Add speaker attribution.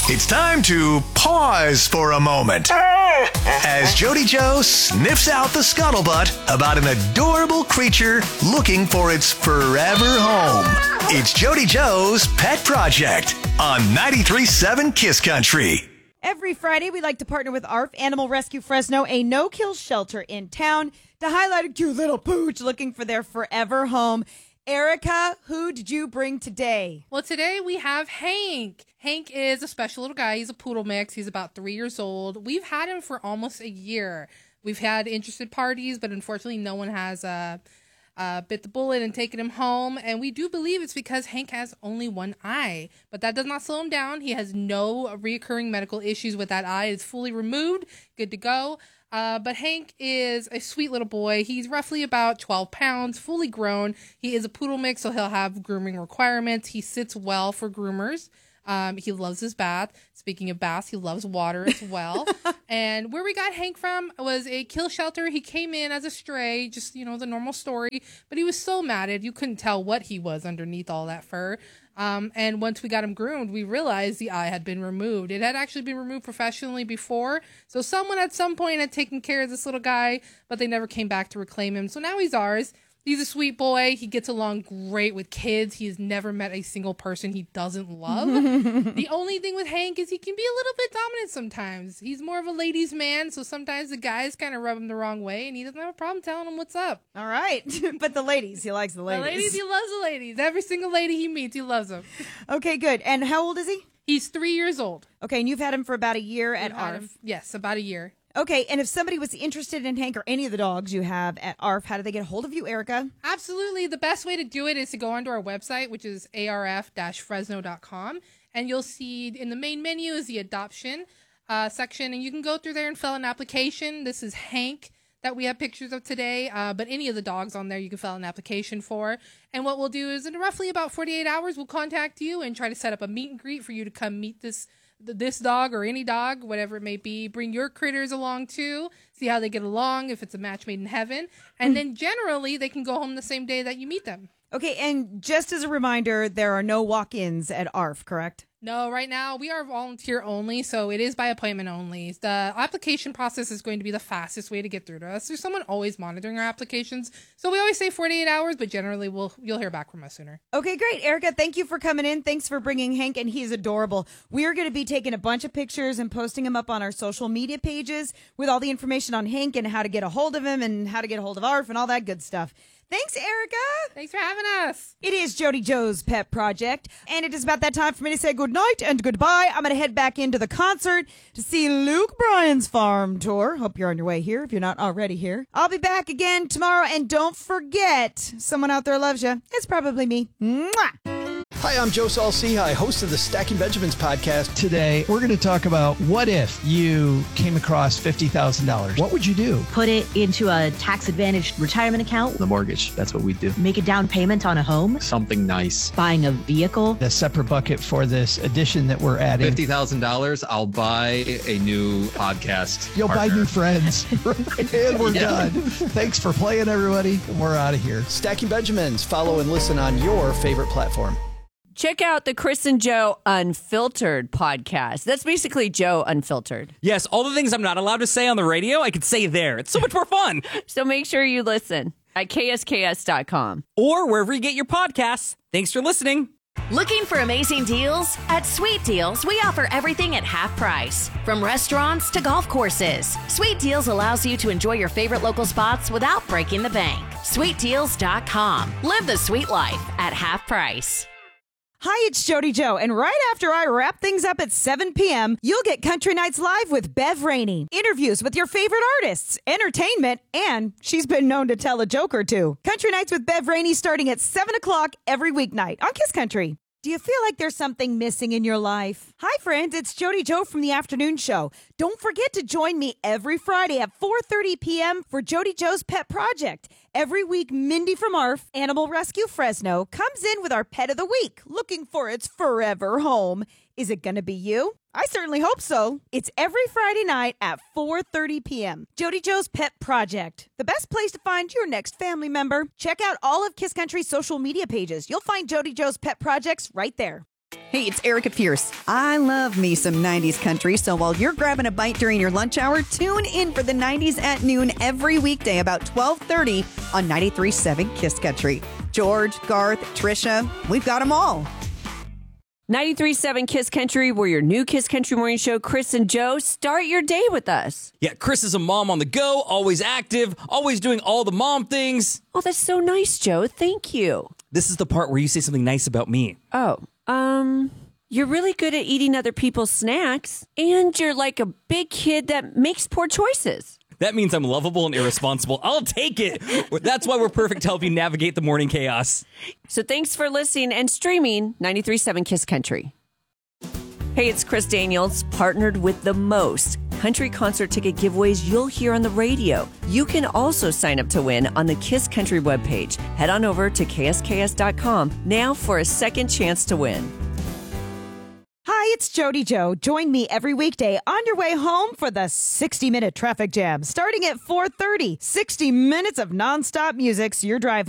Speaker 1: It's time to pause for a moment as Jody Joe sniffs out the scuttlebutt about an adorable creature looking for its forever home. It's Jody Joe's Pet Project on 93.7 Kiss Country.
Speaker 2: Every Friday, we like to partner with ARF Animal Rescue Fresno, a no-kill shelter in town, to highlight a cute little pooch looking for their forever home. Erica, who did you bring today?
Speaker 3: Well, today we have Hank. Hank is a special little guy. He's a poodle mix. He's about 3 years old. We've had him for almost a year. We've had interested parties, but unfortunately no one has bit the bullet and taken him home. And we do believe it's because Hank has only one eye. But that does not slow him down. He has no reoccurring medical issues with that eye. It's fully removed, good to go. But Hank is a sweet little boy. He's roughly about 12 pounds, fully grown. He is a poodle mix, so he'll have grooming requirements. He sits well for groomers. He loves his bath. Speaking of baths, he loves water as well. And where we got Hank from was a kill shelter. He came in as a stray, just, the normal story. But he was so matted, you couldn't tell what he was underneath all that fur. And once we got him groomed, we realized the eye had been removed. It had actually been removed professionally before. So someone at some point had taken care of this little guy, but they never came back to reclaim him. So now he's ours. He's a sweet boy. He gets along great with kids. He has never met a single person he doesn't love. The only thing with Hank is he can be a little bit dominant sometimes. He's more of a ladies' man, so sometimes the guys kind of rub him the wrong way, and he doesn't have a problem telling them what's up.
Speaker 2: All right. But the ladies, he likes the ladies.
Speaker 3: The ladies, he loves the ladies. Every single lady he meets, he loves them.
Speaker 2: Okay, good. And how old is he?
Speaker 3: He's 3 years old.
Speaker 2: Okay, and you've had him for about a year at ARF.
Speaker 3: Yes, about a year.
Speaker 2: Okay, and if somebody was interested in Hank or any of the dogs you have at ARF, how do they get a hold of you, Erica?
Speaker 3: Absolutely. The best way to do it is to go onto our website, which is arf-fresno.com, and you'll see in the main menu is the adoption section, and you can go through there and fill an application. This is Hank that we have pictures of today, but any of the dogs on there you can fill an application for. And what we'll do is in roughly about 48 hours, we'll contact you and try to set up a meet and greet for you to come meet this dog or any dog, whatever it may be. Bring your critters along too, see how they get along, if it's a match made in heaven, and then generally they can go home the same day that you meet them.
Speaker 2: Okay, and just as a reminder, there are no walk-ins at ARF, correct?
Speaker 3: No, right now we are volunteer only, so it is by appointment only. The application process is going to be the fastest way to get through to us. There's someone always monitoring our applications, so we always say 48 hours, but generally you'll hear back from us sooner.
Speaker 2: Okay, great. Erica, thank you for coming in. Thanks for bringing Hank, and he's adorable. We're going to be taking a bunch of pictures and posting them up on our social media pages with all the information on Hank and how to get a hold of him and how to get a hold of ARF and all that good stuff. Thanks, Erica.
Speaker 3: Thanks for having us.
Speaker 2: It is Jody Joe's Pet Project, and it is about that time for me to say good night and goodbye. I'm going to head back into the concert to see Luke Bryan's farm tour. Hope you're on your way here if you're not already here. I'll be back again tomorrow, and don't forget, someone out there loves you. It's probably me. Mwah!
Speaker 4: Hi, I'm Joe Saul-Sehy, host of the Stacking Benjamins podcast.
Speaker 5: Today, we're going to talk about what if you came across $50,000? What would you do?
Speaker 6: Put it into a tax-advantaged retirement account.
Speaker 7: The mortgage, that's what we do.
Speaker 6: Make a down payment on a home.
Speaker 7: Something nice.
Speaker 6: Buying a vehicle.
Speaker 5: A separate bucket for this addition that we're adding.
Speaker 7: $50,000, I'll buy a new podcast
Speaker 5: You'll
Speaker 7: partner.
Speaker 5: buy new friends. And we're done. Thanks for playing, everybody. We're out of here.
Speaker 4: Stacking Benjamins. Follow and listen on your favorite platform.
Speaker 8: Check out the Chris and Joe Unfiltered podcast. That's basically Joe Unfiltered.
Speaker 9: Yes, all the things I'm not allowed to say on the radio, I could say there. It's so much more fun.
Speaker 8: So make sure you listen at ksks.com.
Speaker 9: Or wherever you get your podcasts. Thanks for listening.
Speaker 10: Looking for amazing deals? At Sweet Deals, we offer everything at half price. From restaurants to golf courses, Sweet Deals allows you to enjoy your favorite local spots without breaking the bank. SweetDeals.com. Live the sweet life at half price.
Speaker 2: Hi, it's Jody Joe, and right after I wrap things up at 7 p.m., you'll get Country Nights Live with Bev Rainey. Interviews with your favorite artists, entertainment, and she's been known to tell a joke or two. Country Nights with Bev Rainey starting at 7 o'clock every weeknight on Kiss Country. Do you feel like there's something missing in your life? Hi, friends. It's Jody Joe from The Afternoon Show. Don't forget to join me every Friday at 4:30 p.m. for Jody Joe's Pet Project. Every week, Mindy from ARF, Animal Rescue Fresno, comes in with our pet of the week, looking for its forever home. Is it going to be you? I certainly hope so. It's every Friday night at 4:30 p.m. Jody Joe's Pet Project, the best place to find your next family member. Check out all of Kiss Country's social media pages. You'll find Jody Joe's Pet Projects right there.
Speaker 11: Hey, it's Erica Pierce. I love me some 90s country, so while you're grabbing a bite during your lunch hour, tune in for the 90s at noon every weekday about 12:30 on 93.7 Kiss Country. George, Garth, Trisha, we've got them all.
Speaker 8: 93.7 Kiss Country, we're your new Kiss Country morning show. Chris and Joe, start your day with us.
Speaker 9: Yeah, Chris is a mom on the go, always active, always doing all the mom things.
Speaker 8: Oh, that's so nice, Joe. Thank you.
Speaker 9: This is the part where you say something nice about me.
Speaker 8: Oh, you're really good at eating other people's snacks, and you're like a big kid that makes poor choices.
Speaker 9: That means I'm lovable and irresponsible. I'll take it. That's why we're perfect to help you navigate the morning chaos.
Speaker 8: So thanks for listening and streaming 93.7 Kiss Country. Hey, it's Chris Daniels, partnered with the most country concert ticket giveaways you'll hear on the radio. You can also sign up to win on the Kiss Country webpage. Head on over to ksks.com now for a second chance to win.
Speaker 2: Hi, it's Jody Joe. Join me every weekday on your way home for the 60-minute traffic jam. Starting at 4:30, 60 minutes of nonstop music so your drive